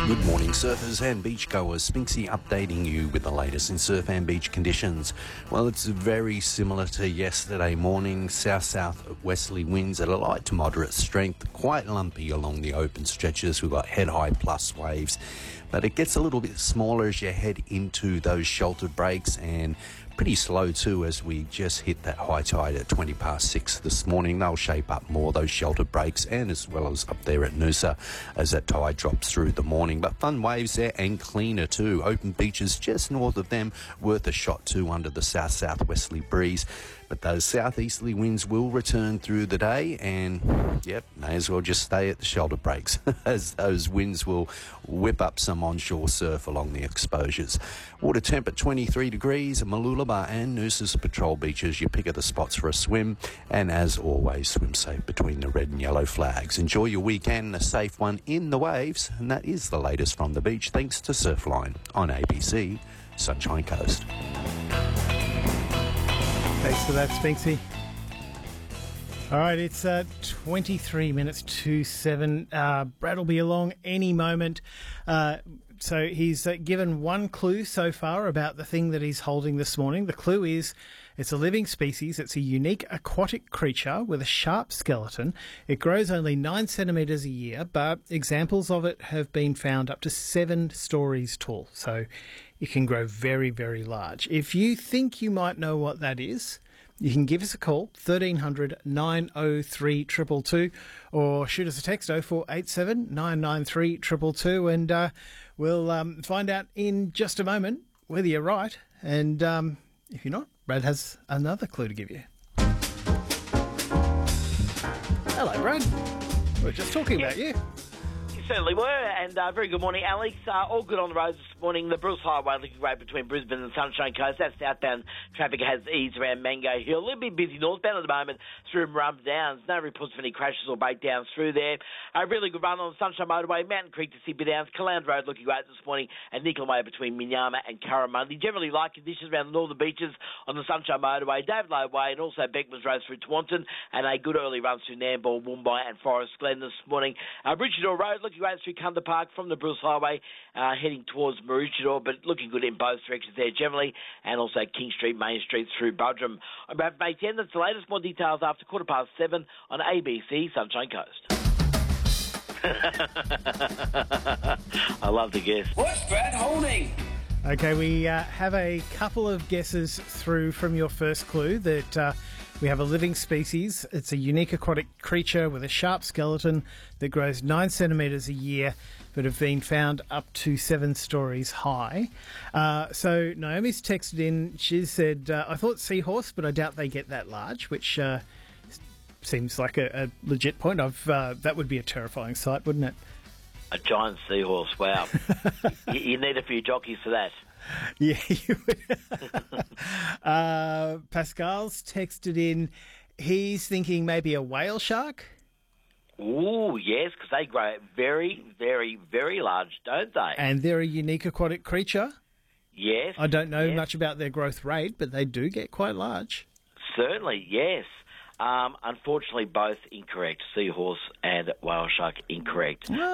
Good morning, surfers and beachgoers. Spinksy updating you with the latest in surf and beach conditions. Well, it's very similar to yesterday morning. South-southwesterly winds at a light to moderate strength, quite lumpy along the open stretches. We've got head-high plus waves, but it gets a little bit smaller as you head into those sheltered breaks, and pretty slow too as we just hit that high tide at 20 past 6 this morning. They'll shape up more, those sheltered breaks, and as well as up there at Noosa as that tide drops through the morning. But fun waves there and cleaner too. Open beaches just north of them, worth a shot too under the south-southwesterly breeze. But those southeasterly winds will return through the day, and yep, may as well just stay at the shelter breaks as those winds will whip up some onshore surf along the exposures. Water temp at 23 degrees at Mooloolaba and Noosa's patrol beaches. You pick at the spots for a swim, and as always, swim safe between the red and yellow flags. Enjoy your weekend, a safe one in the waves, and that is the latest from the beach thanks to Surfline on ABC Sunshine Coast. Thanks for that, Spinksy. All right, it's 23 minutes to 7. Brad will be along any moment. So he's given one clue so far about the thing that he's holding this morning. The clue is it's a living species. It's a unique aquatic creature with a sharp skeleton. It grows only 9 centimetres a year, but examples of it have been found up to 7 stories tall. So it can grow very, very large. If you think you might know what that is, you can give us a call, 1300 903 222, or shoot us a text, 0487 993 222, and we'll find out in just a moment whether you're right. And if you're not, Brad has another clue to give you. Hello, Brad. We were just talking about you. You certainly were, and very good morning, Alex. All good on the roads this morning. The Bruce Highway looking great between Brisbane and Sunshine Coast. That southbound traffic has eased around Mango Hill. A little bit busy northbound at the moment through Murrumba Downs. No reports of any crashes or breakdowns through there. A really good run on the Sunshine Motorway, Mountain Creek to Sippy Downs. Calound Road looking great this morning, and Nickel Way between Minyama and Curramundi. Generally light conditions around the northern beaches on the Sunshine Motorway, David Low Way, and also Beckman's Road through Taunton, and a good early run through Nambour, Woombye and Forest Glen this morning. Richardor Road looking great through Cunda Park from the Bruce Highway, heading towards Maroochydore, but looking good in both directions there generally, and also King Street, Main Street through Buderim. I'm about May 10. That's the latest. More details after 7:15 on ABC Sunshine Coast. I love the guess. What's Brad holding? Okay, we have a couple of guesses through from your first clue that we have a living species. It's a unique aquatic creature with a sharp skeleton that grows 9 centimetres a year, but have been found up to 7 stories high. So Naomi's texted in. She said, I thought seahorse, but I doubt they get that large, which seems like a legit point. That would be a terrifying sight, wouldn't it? A giant seahorse, wow. you need a few jockeys for that. Yeah, you would. Pascal's texted in. He's thinking maybe a whale shark. Ooh, yes, because they grow very, very, very large, don't they? And they're a unique aquatic creature. Yes. I don't know much about their growth rate, but they do get quite large. Certainly, yes. Unfortunately, both incorrect. Seahorse and whale shark incorrect.